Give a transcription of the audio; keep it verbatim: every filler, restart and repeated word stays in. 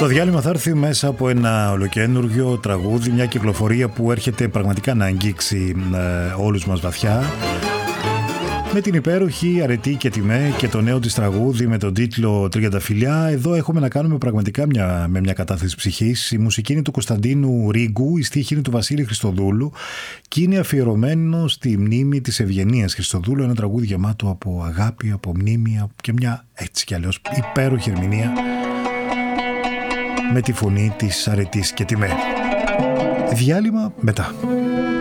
Το διάλειμμα θα έρθει μέσα από ένα ολοκένουργιο τραγούδι, μια κυκλοφορία που έρχεται πραγματικά να αγγίξει ε, όλους μας βαθιά, με την υπέροχη Αρετή και Τιμέ και το νέο της τραγούδι με τον τίτλο Τριανταφυλλιά. Εδώ έχουμε να κάνουμε πραγματικά μια, με μια κατάθεση ψυχής. Η μουσική είναι του Κωνσταντίνου Ρίγκου, η στίχη είναι του Βασίλη Χριστοδούλου και είναι αφιερωμένο στη μνήμη της Ευγενίας Χριστοδούλου. Ένα τραγούδι γεμάτο από αγάπη, από μνήμη και μια έτσι κι αλλιώς υπέροχη ερμηνεία με τη φωνή της Αρετής και Τιμέ. Διάλειμμα μετά.